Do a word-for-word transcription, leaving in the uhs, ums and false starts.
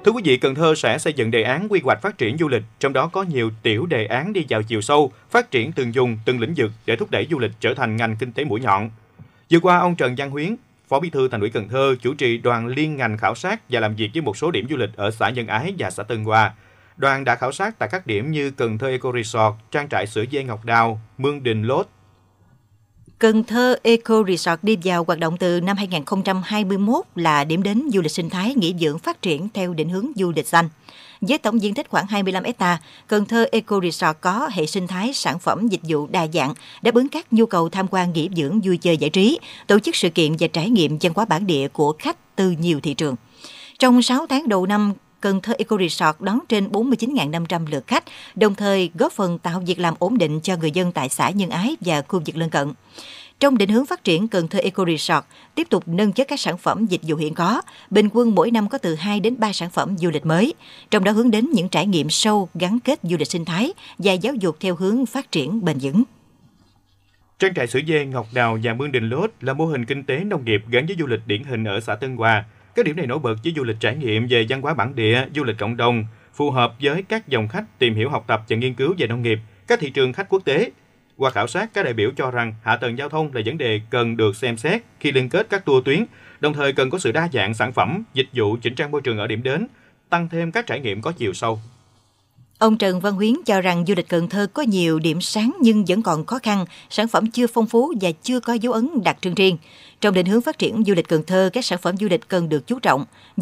Thưa quý vị, Cần Thơ sẽ xây dựng đề án quy hoạch phát triển du lịch, trong đó có nhiều tiểu đề án đi vào chiều sâu, phát triển từng vùng, từng lĩnh vực để thúc đẩy du lịch trở thành ngành kinh tế mũi nhọn. Vừa qua, ông Trần Văn Huyến, Phó Bí thư Thành ủy Cần Thơ chủ trì đoàn liên ngành khảo sát và làm việc với một số điểm du lịch ở xã Nhân Ái và xã Tân Hòa. Đoàn đã khảo sát tại các điểm như Cần Thơ Eco Resort, trang trại sữa dê Ngọc Đào, Mương Đình Lốt. Cần Thơ Eco Resort đi vào hoạt động từ năm hai nghìn không trăm hai mươi mốt là điểm đến du lịch sinh thái nghỉ dưỡng phát triển theo định hướng du lịch xanh. Với tổng diện tích khoảng hai mươi lăm héc ta, Cần Thơ Eco Resort có hệ sinh thái sản phẩm dịch vụ đa dạng, đáp ứng các nhu cầu tham quan nghỉ dưỡng vui chơi giải trí, tổ chức sự kiện và trải nghiệm văn hóa bản địa của khách từ nhiều thị trường. Trong sáu tháng đầu năm, Cần Thơ Eco Resort đón trên bốn mươi chín nghìn năm trăm lượt khách, đồng thời góp phần tạo việc làm ổn định cho người dân tại xã Nhân Ái và khu vực lân cận. Trong định hướng phát triển, Cần Thơ Eco Resort tiếp tục nâng chất các sản phẩm dịch vụ hiện có, bình quân mỗi năm có từ hai đến ba sản phẩm du lịch mới, trong đó hướng đến những trải nghiệm sâu gắn kết du lịch sinh thái và giáo dục theo hướng phát triển bền vững. Trang trại sữa dê Ngọc Đào và Mương Đình Lốt là mô hình kinh tế nông nghiệp gắn với du lịch điển hình ở xã Tân Hòa. Các điểm này nổi bật với du lịch trải nghiệm về văn hóa bản địa, du lịch cộng đồng, phù hợp với các dòng khách tìm hiểu, học tập và nghiên cứu về nông nghiệp, các thị trường khách quốc tế. Qua khảo sát, các đại biểu cho rằng hạ tầng giao thông là vấn đề cần được xem xét khi liên kết các tour tuyến, đồng thời cần có sự đa dạng sản phẩm, dịch vụ, chỉnh trang môi trường ở điểm đến, tăng thêm các trải nghiệm có chiều sâu. Ông Trần Văn Huyến cho rằng du lịch Cần Thơ có nhiều điểm sáng nhưng vẫn còn khó khăn, sản phẩm chưa phong phú và chưa có dấu ấn đặc trưng riêng. Trong định hướng phát triển du lịch Cần Thơ, các sản phẩm du lịch cần được chú trọng.